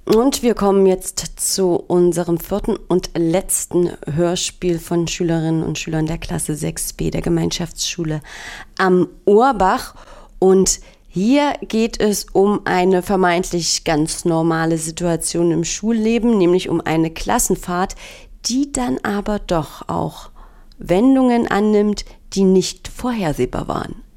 Und wir kommen jetzt zu unserem 4. und letzten Hörspiel von Schülerinnen und Schülern der Klasse 6b der Gemeinschaftsschule am Ohrbach. Und hier geht es um eine vermeintlich ganz normale Situation im Schulleben, nämlich um eine Klassenfahrt, die dann aber doch auch Wendungen annimmt, die nicht vorhersehbar waren.